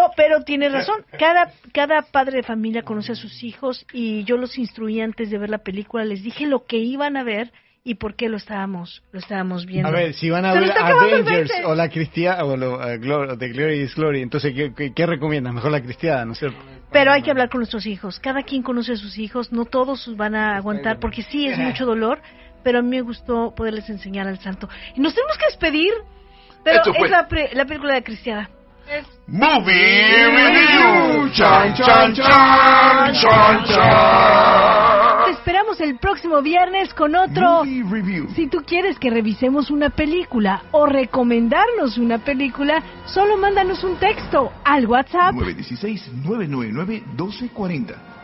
pero tiene razón. Cada padre de familia conoce a sus hijos y yo los instruí antes de ver la película. Les dije lo que iban a ver y por qué lo estábamos viendo. A ver, si van a ver Avengers o la Cristiada o The Glory is Glory, entonces ¿qué recomiendas? Mejor la Cristiada, ¿no es cierto? Pero hay que hablar con nuestros hijos. Cada quien conoce a sus hijos. No todos van a aguantar porque sí es mucho dolor, pero a mí me gustó poderles enseñar al santo. Y nos tenemos que despedir, pero es la película de Cristiada. Movie Review. Chan, chan, chan, chan, chan. Te esperamos el próximo viernes con otro Movie Review. Si tú quieres que revisemos una película o recomendarnos una película, solo mándanos un texto al WhatsApp 916-999-1240.